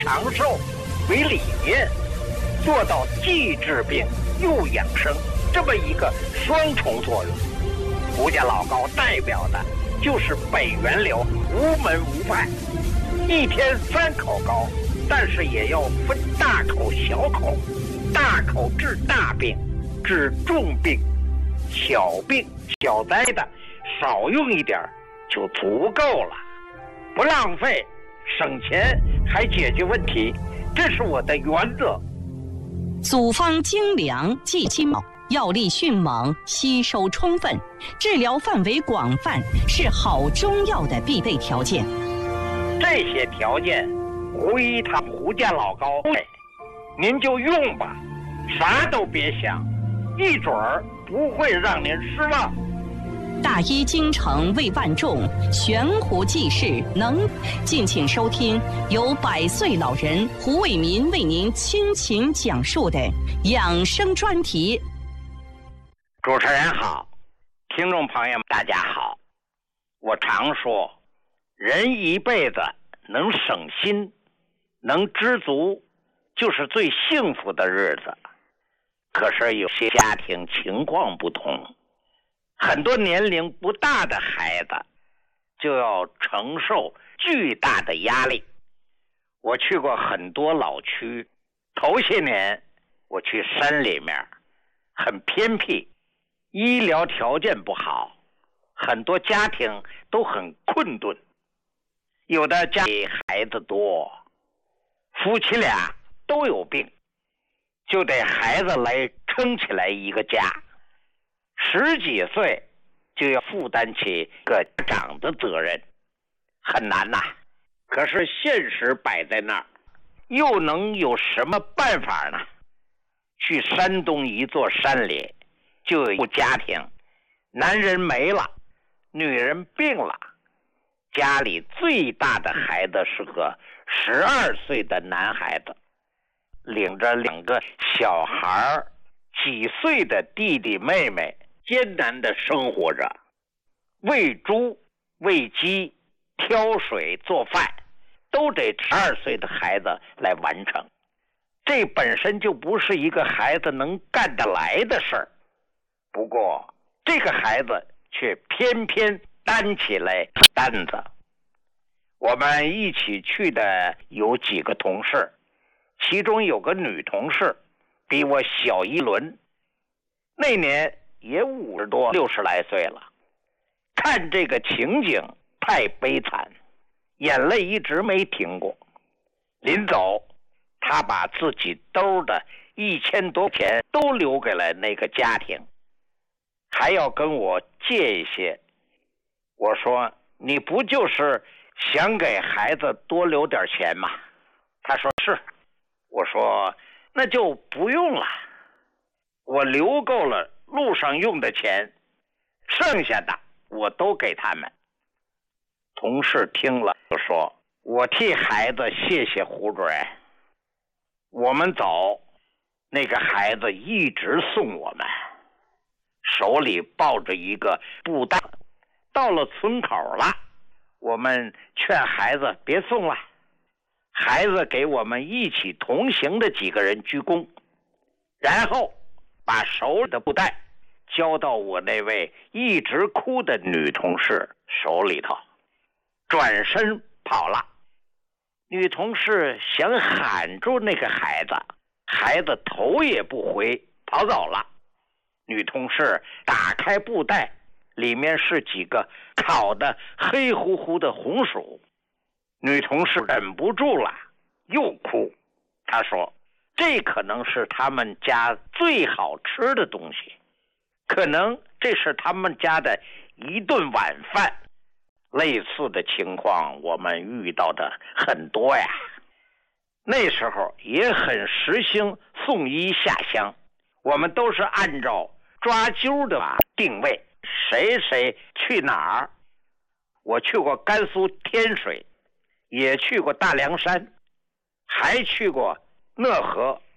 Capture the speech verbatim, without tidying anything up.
长寿为理念，做到既治病又养生这么一个双重作用。胡家老高代表的就是北源流无门无派，一天三口高，但是也要分大口小口，大口治大病，治重病，小病小灾的少用一点就足够了，不浪费，省钱还解决问题，这是我的原则。 组方精良，既精茂，药力迅猛，吸收充分，治疗范围广泛，是好中药的必备条件。 这些条件胡一堂胡家老高您就用吧，啥都别想，一准儿不会让您失望。 大医精诚为万众，悬壶济世能。敬请收听由百岁老人胡伟民为您倾情讲述的养生专题。 主持人好，听众朋友们大家好。我常说，人一辈子能省心，能知足，就是最幸福的日子。可是有些家庭情况不同，很多年龄不大的孩子就要承受巨大的压力。我去过很多老区，头些年我去山里面，很偏僻，医疗条件不好，很多家庭都很困顿，有的家里孩子多，夫妻俩都有病，就得孩子来撑起来一个家。十几岁就要负担起个家长的责任，很难呐。可是现实摆在那儿，又能有什么办法呢？去山东一座山里，就有一家庭，男人没了，女人病了，家里最大的孩子是个十二岁的男孩子，领着两个小孩几岁的弟弟妹妹，艰难的生活着，喂猪、喂鸡、挑水、做饭，都得十二岁的孩子来完成。这本身就不是一个孩子能干得来的事儿，不过这个孩子却偏偏担起来担子。我们一起去的有几个同事，其中有个女同事比我小一轮，那年也五十多六十来岁了。看这个情景太悲惨，眼泪一直没停过。临走，他把自己兜的一千多钱都留给了那个家庭，还要跟我借一些。我说，你不就是想给孩子多留点钱吗？他说是。我说那就不用了，我留够了路上用的钱，剩下的我都给他们。同事听了就说，我替孩子谢谢胡主任。我们走，那个孩子一直送我们，手里抱着一个布袋。到了村口了，我们劝孩子别送了，孩子给我们一起同行的几个人鞠躬，然后把手里的布袋交到我那位一直哭的女同事手里头，转身跑了。女同事想喊住那个孩子，孩子头也不回跑走了。女同事打开布袋，里面是几个烤的黑乎乎的红薯。女同事忍不住了，又哭。她说，这可能是他们家最好吃的东西，可能这是他们家的一顿晚饭。类似的情况我们遇到的很多呀。那时候也很实行送医下乡，我们都是按照抓阄的定位，谁谁去哪儿。我去过甘肃天水，也去过大凉山，还去过讷河。